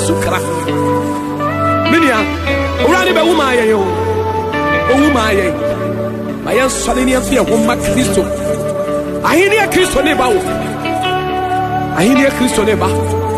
sukra minia urani be wuma ye yo wuma ye bayan solini afia wuma Kristo ahini ya Kristo ne ba wo ahini ya Kristo ne ba